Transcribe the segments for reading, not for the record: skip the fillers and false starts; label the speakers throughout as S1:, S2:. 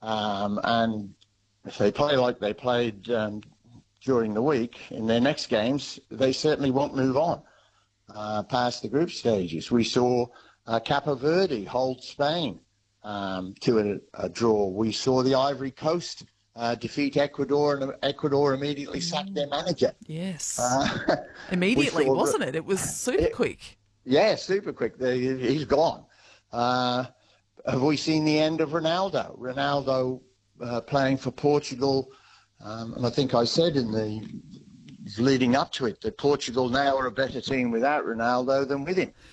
S1: And if they play like they played during the week in their next games, they certainly won't move on past the group stages. We saw Capo Verde hold Spain to a draw. We saw the Ivory Coast defeat Ecuador, and Ecuador immediately sacked their manager.
S2: Yes. Immediately, wasn't it? It was super quick.
S1: Yeah, super quick. He's gone. Have we seen the end of Ronaldo? Ronaldo playing for Portugal, and I think I said in the leading up to it that Portugal now are a better team without Ronaldo than with him.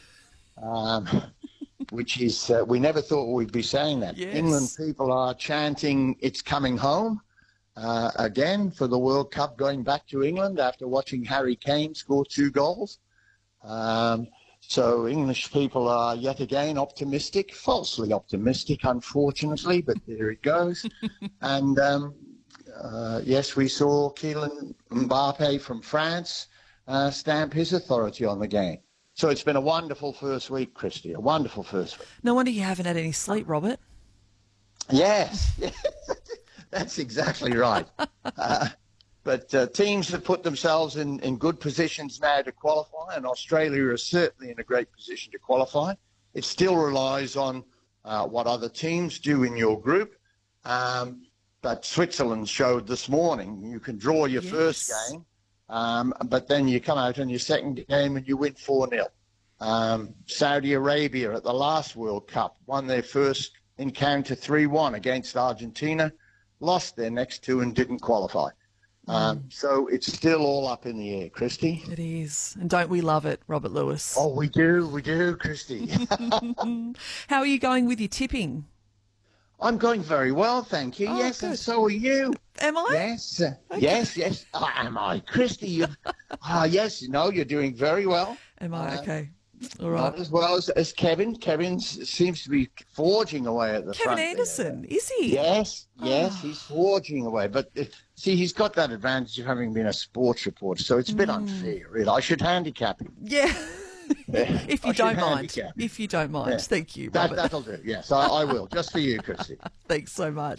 S1: Which is, we never thought we'd be saying that.
S2: Yes.
S1: England people are chanting it's coming home again for the World Cup, going back to England after watching Harry Kane score 2 goals. So English people are yet again optimistic, falsely optimistic, unfortunately, but there it goes. And yes, we saw Kylian Mbappe from France stamp his authority on the game. So it's been a wonderful first week, Christy, a wonderful first week.
S2: No wonder you haven't had any sleep, Robert.
S1: Yes, that's exactly right. But teams have put themselves in good positions now to qualify, and Australia is certainly in a great position to qualify. It still relies on what other teams do in your group. But Switzerland showed this morning you can draw your first game, but then you come out on your second game and you win 4-0. Saudi Arabia at the last World Cup won their first encounter 3-1 against Argentina, lost their next 2 and didn't qualify. So it's still all up in the air, Christy.
S2: It is. And don't we love it, Robert Lewis?
S1: Oh, we do, Christy.
S2: How are you going with your tipping?
S1: I'm going very well, thank you.
S2: Oh,
S1: yes,
S2: good.
S1: and so are you.
S2: Am I?
S1: Yes, yes. Oh, am I, Christy? Yes, no, you're doing very well.
S2: Am I? Okay. All right.
S1: Not as well as Kevin. Kevin seems to be forging away at the front.
S2: Kevin Anderson, is he?
S1: Yes, he's forging away. But see, he's got that advantage of having been a sports reporter, so it's a bit unfair, really. I should handicap him.
S2: Yeah. If you don't mind.
S1: handicap.
S2: If you don't mind.
S1: Yeah.
S2: Thank you, Robert.
S1: That'll do. Yes, I will. Just for you, Christy.
S2: Thanks so much.